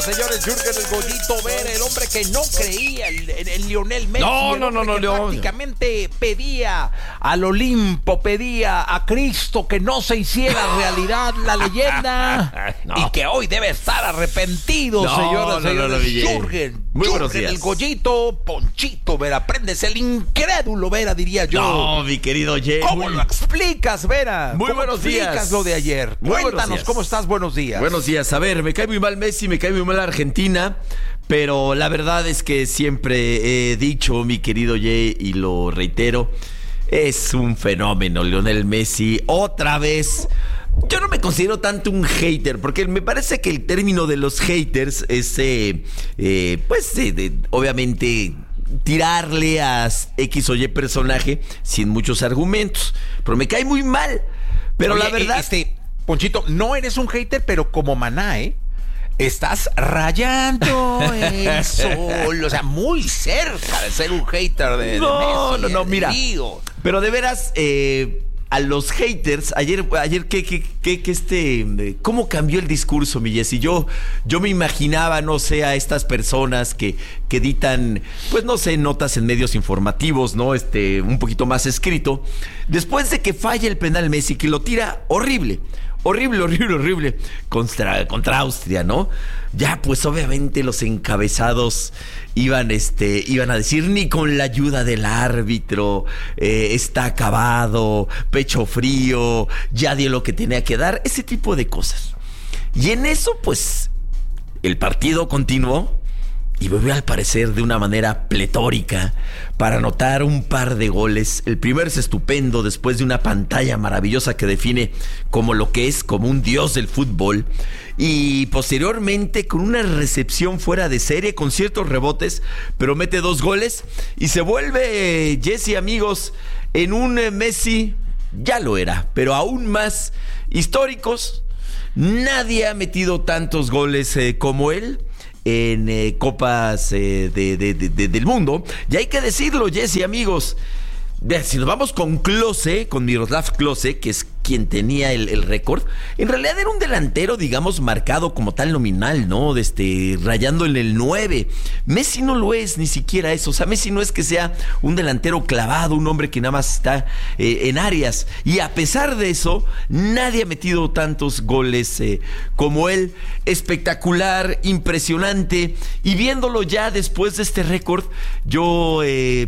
señores, Jürgen el Goyito Vera, el hombre que no creía en Lionel Messi. No. Prácticamente pedía al Olimpo, pedía a Cristo que no se hiciera realidad la leyenda. Y que hoy debe estar arrepentido, señoras y señores. Jürgen el Goyito, Ponchito Vera, prendes el incrédulo Vera, diría yo. No, mi querido Jay. ¿Cómo lo explicas, Vera? Muy buenos días. ¿Cómo explicas lo de ayer? Cuéntanos, ¿cómo estás? Buenos días. Buenos días. A ver, me cae muy mal Messi, me cae muy mal Argentina, pero la verdad es que siempre he dicho, mi querido Jay, y lo reitero, es un fenómeno Lionel Messi. Otra vez, yo no me considero tanto un hater, porque me parece que el término de los haters es, obviamente, tirarle a X o Y personaje sin muchos argumentos. Pero me cae muy mal. Pero oye, la verdad... Ponchito, no eres un hater, pero como Maná, estás rayando el sol. O sea, muy cerca de ser un hater de Messi. No, mira. Pero de veras, a los haters, ayer ¿cómo cambió el discurso, mi Jessy? Yo me imaginaba, no sé, a estas personas que editan, pues no sé, notas en medios informativos, ¿no? Un poquito más escrito. Después de que falla el penal Messi, que lo tira horrible contra Austria, ¿no? Ya, pues obviamente los encabezados iban a decir, ni con la ayuda del árbitro, está acabado, pecho frío, ya dio lo que tenía que dar, ese tipo de cosas. Y en eso, pues, el partido continuó y volvió al parecer de una manera pletórica para anotar un par de goles. El primero es estupendo, después de una pantalla maravillosa que define como lo que es, como un dios del fútbol. Y posteriormente con una recepción fuera de serie, con ciertos rebotes, pero mete 2 goles y se vuelve, Jesse, amigos, en un Messi, ya lo era, pero aún más históricos. Nadie ha metido tantos goles como él en copas del mundo. Y hay que decirlo, Jesse, amigos, si nos vamos con Klose, con Miroslav Klose, que es quien tenía el récord, en realidad era un delantero, digamos, marcado como tal nominal, ¿no? Rayando en el 9. Messi no lo es, ni siquiera eso. O sea, Messi no es que sea un delantero clavado, un hombre que nada más está en áreas. Y a pesar de eso, nadie ha metido tantos goles como él. Espectacular, impresionante. Y viéndolo ya después de este récord, yo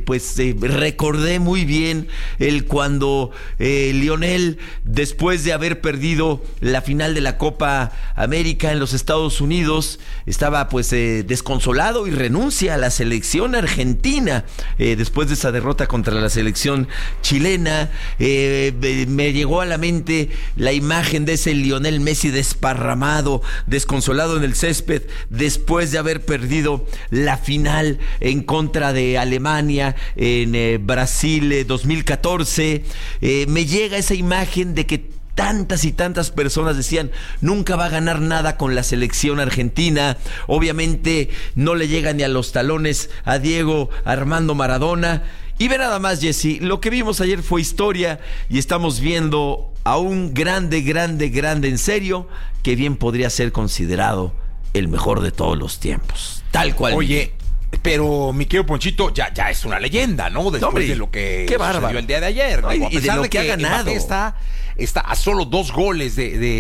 recordé muy bien cuando Lionel, después de haber perdido la final de la Copa América en los Estados Unidos, estaba pues desconsolado y renuncia a la selección argentina después de esa derrota contra la selección chilena. Me llegó a la mente la imagen de ese Lionel Messi desparramado, desconsolado en el césped, después de haber perdido la final en contra de Alemania en Brasil 2014. Me llega esa imagen de que tantas y tantas personas decían, nunca va a ganar nada con la selección argentina. Obviamente no le llega ni a los talones a Diego Armando Maradona. Y ve nada más, Jesse, lo que vimos ayer fue historia y estamos viendo a un grande en serio, que bien podría ser considerado el mejor de todos los tiempos. Tal cual. Oye, pero mi querido Ponchito, ya es una leyenda, ¿no? Después de lo que sucedió el día de ayer. No, y de lo que ha ganado. Está a solo 2 goles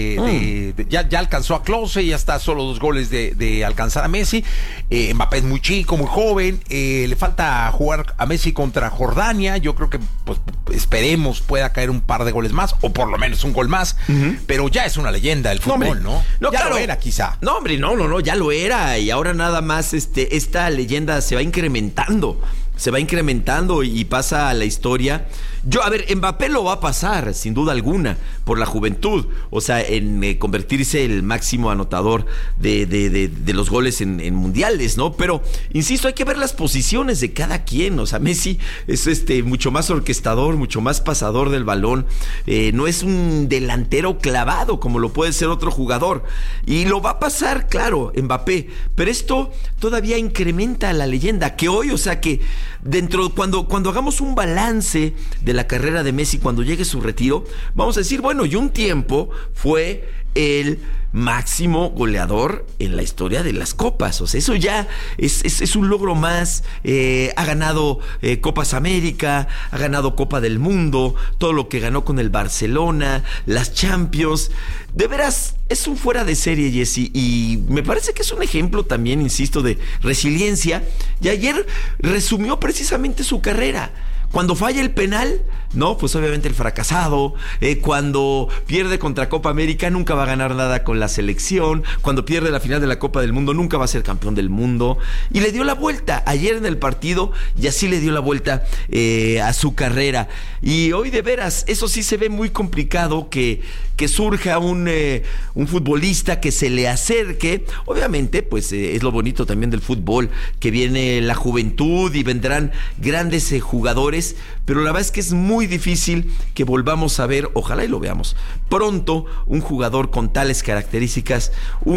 ya alcanzó a Klose, ya está a solo 2 goles de alcanzar a Messi. Mbappé es muy chico, muy joven. Le falta jugar a Messi contra Jordania. Yo creo que, pues, esperemos pueda caer un par de goles más, o por lo menos un gol más. Pero ya es una leyenda el fútbol, ¿no? No, ya claro, lo era, quizá. No, hombre, no, ya lo era. Y ahora nada más esta leyenda se va incrementando. Y pasa a la historia. Mbappé lo va a pasar, sin duda alguna, por la juventud. O sea, en convertirse el máximo anotador de los goles en mundiales, ¿no? Pero, insisto, hay que ver las posiciones de cada quien. O sea, Messi es mucho más orquestador, mucho más pasador del balón. No es un delantero clavado como lo puede ser otro jugador. Y lo va a pasar, claro, Mbappé. Pero esto todavía incrementa la leyenda. Que hoy, o sea, que cuando hagamos un balance de la carrera de Messi, cuando llegue su retiro, vamos a decir, bueno, y un tiempo fue el máximo goleador en la historia de las copas. O sea, eso ya es un logro más. Ha ganado Copas América, ha ganado Copa del Mundo, todo lo que ganó con el Barcelona, las Champions. De veras, es un fuera de serie, Jesse, y me parece que es un ejemplo también, insisto, de resiliencia. Y ayer resumió precisamente su carrera. Cuando falla el penal, no, pues obviamente el fracasado. Cuando pierde contra Copa América, nunca va a ganar nada con la selección. Cuando pierde la final de la Copa del Mundo, nunca va a ser campeón del mundo. Y le dio la vuelta ayer en el partido, y así le dio la vuelta a su carrera. Y hoy, de veras, eso sí se ve muy complicado, que surja un futbolista que se le acerque. Obviamente, pues es lo bonito también del fútbol, que viene la juventud y vendrán grandes jugadores. Pero la verdad es que es muy difícil que volvamos a ver, ojalá y lo veamos pronto, un jugador con tales características,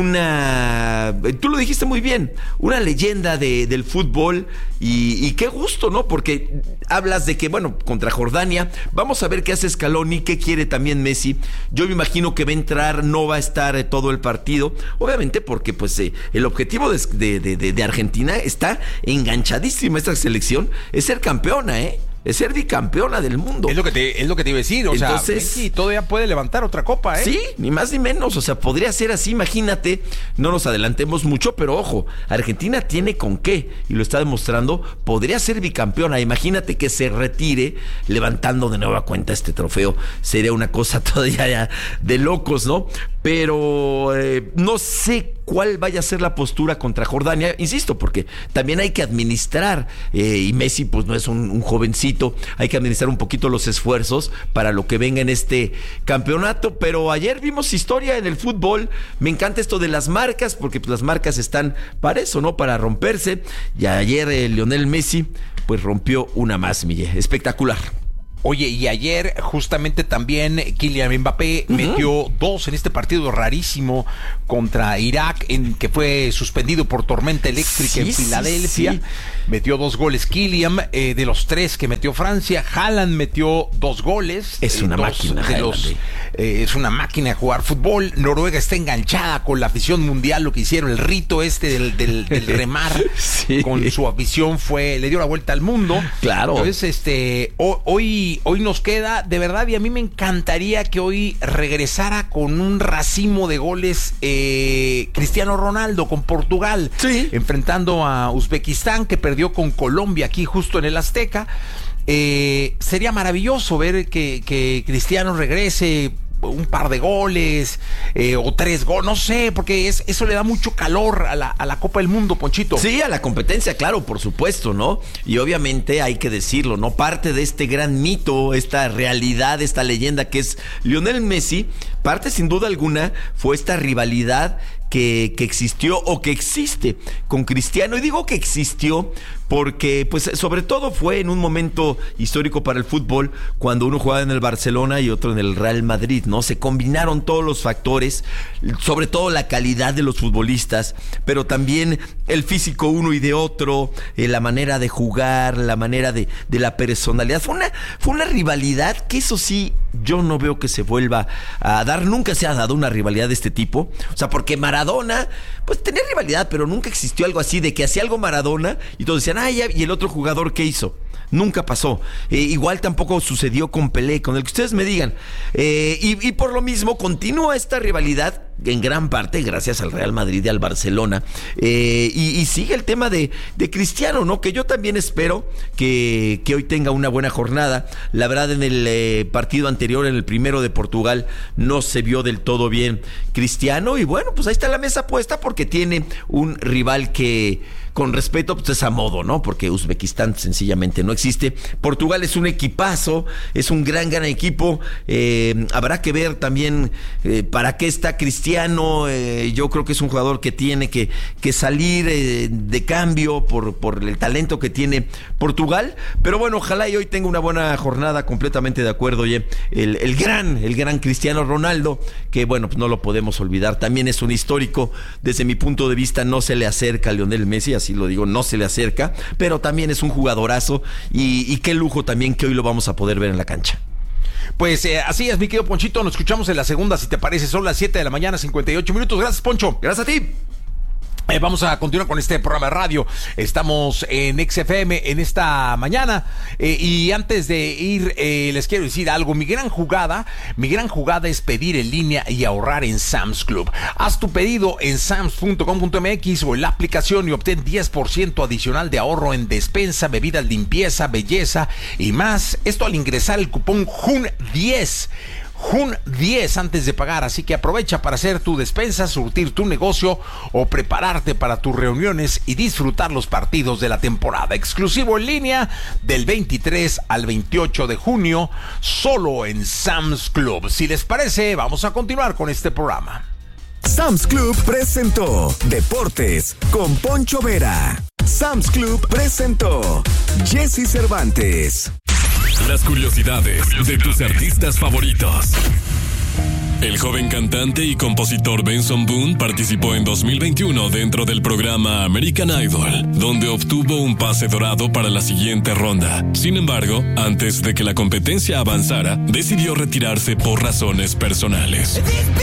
tú lo dijiste muy bien, una leyenda del fútbol, y qué gusto, ¿no? Porque hablas de que, bueno, contra Jordania, vamos a ver qué hace Scaloni, qué quiere también Messi. Yo me imagino que va a entrar, no va a estar todo el partido, obviamente porque pues el objetivo de Argentina está enganchadísima. Esta selección es ser campeona, es ser bicampeona del mundo. Es lo que te iba a decir. Entonces, sea, Messi todavía puede levantar otra copa, Sí, ni más ni menos. O sea, podría ser así, imagínate. No nos adelantemos mucho, pero ojo, Argentina tiene con qué, y lo está demostrando. Podría ser bicampeona. Imagínate que se retire levantando de nueva cuenta este trofeo. Sería una cosa todavía de locos, ¿no? Pero no sé cuál vaya a ser la postura contra Jordania, insisto, porque también hay que administrar, y Messi pues no es un jovencito, hay que administrar un poquito los esfuerzos para lo que venga en este campeonato. Pero ayer vimos historia en el fútbol. Me encanta esto de las marcas, porque pues las marcas están para eso, ¿no? Para romperse. Y ayer Lionel Messi pues rompió una más, Miguel. Espectacular. Oye, y ayer justamente también Kylian Mbappé metió 2 en este partido rarísimo contra Irak, en que fue suspendido por tormenta eléctrica en Filadelfia. Sí. Metió 2 goles Kylian, de los 3 que metió Francia. Haaland metió 2 goles. Es una máquina, es una máquina de jugar fútbol. Noruega está enganchada con la afición mundial, lo que hicieron, el rito del remar con su afición le dio la vuelta al mundo. Claro. Entonces, hoy nos queda, de verdad, y a mí me encantaría que hoy regresara con un racimo de goles Cristiano Ronaldo con Portugal, enfrentando a Uzbekistán, que perdió con Colombia aquí justo en el Azteca. Sería maravilloso ver que Cristiano regrese un par de goles o 3 goles, no sé, porque eso le da mucho calor a la Copa del Mundo, Ponchito. Sí, a la competencia, claro, por supuesto, ¿no? Y obviamente hay que decirlo, ¿no? Parte de este gran mito, esta realidad, esta leyenda que es Lionel Messi, parte sin duda alguna fue esta rivalidad que existió o que existe con Cristiano. Y digo que existió porque, pues, sobre todo fue en un momento histórico para el fútbol, cuando uno jugaba en el Barcelona y otro en el Real Madrid, ¿no? Se combinaron todos los factores, sobre todo la calidad de los futbolistas, pero también el físico uno y de otro, la manera de jugar, la manera de la personalidad. Fue una rivalidad que, eso sí, yo no veo que se vuelva a dar. Nunca se ha dado una rivalidad de este tipo. O sea, porque Maradona, pues tenía rivalidad, pero nunca existió algo así de que hacía algo Maradona y todos decían, ¿y el otro jugador qué hizo? Nunca pasó. Igual tampoco sucedió con Pelé, con el que ustedes me digan. Y por lo mismo continúa esta rivalidad en gran parte gracias al Real Madrid y al Barcelona. Y sigue el tema de Cristiano, ¿no? Que yo también espero que hoy tenga una buena jornada. La verdad, en el partido anterior, en el primero de Portugal, no se vio del todo bien Cristiano. Y bueno, pues ahí está la mesa puesta, porque tiene un rival que, con respeto, pues es a modo, ¿no? Porque Uzbekistán sencillamente no existe. Portugal es un equipazo, es un gran equipo. Habrá que ver también para qué está Cristiano. Yo creo que es un jugador que tiene que salir de cambio por el talento que tiene Portugal. Pero bueno, ojalá y hoy tenga una buena jornada, completamente de acuerdo. Oye, el gran Cristiano Ronaldo, que bueno, pues no lo podemos olvidar. También es un histórico. Desde mi punto de vista, no se le acerca a Lionel Messi, así lo digo, no se le acerca, pero también es un jugadorazo, y qué lujo también que hoy lo vamos a poder ver en la cancha. Pues así es, mi querido Ponchito. Nos escuchamos en la segunda, si te parece. Son las 7 de la mañana, 58 minutos. Gracias, Poncho. Gracias a ti. Vamos a continuar con este programa de radio. Estamos en XFM en esta mañana. Y antes de ir, les quiero decir algo. Mi gran jugada es pedir en línea y ahorrar en Sam's Club. Haz tu pedido en sams.com.mx o en la aplicación y obtén 10% adicional de ahorro en despensa, bebidas, limpieza, belleza y más. Esto al ingresar el cupón JUN10. JUN10 antes de pagar, así que aprovecha para hacer tu despensa, surtir tu negocio o prepararte para tus reuniones y disfrutar los partidos de la temporada. Exclusivo en línea del 23 al 28 de junio, solo en Sam's Club. Si les parece, vamos a continuar con este programa. Sam's Club presentó Deportes con Poncho Vera. Sam's Club presentó Jesse Cervantes. Las curiosidades de tus artistas favoritos. El joven cantante y compositor Benson Boone participó en 2021 dentro del programa American Idol, donde obtuvo un pase dorado para la siguiente ronda. Sin embargo, antes de que la competencia avanzara, decidió retirarse por razones personales.